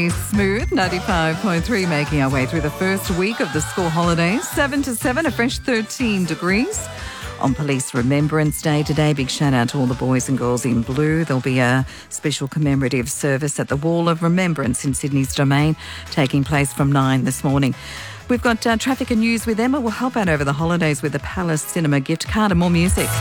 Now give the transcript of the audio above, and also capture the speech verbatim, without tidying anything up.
Smooth, ninety-five point three, making our way through the first week of the school holidays. seven to seven, a fresh thirteen degrees. On Police Remembrance Day today, big shout out to all the boys and girls in blue. There'll be a special commemorative service at the Wall of Remembrance in Sydney's Domain, taking place from nine this morning. We've got uh, traffic and news with Emma. We'll help out over the holidays with the Palace Cinema gift card and more music.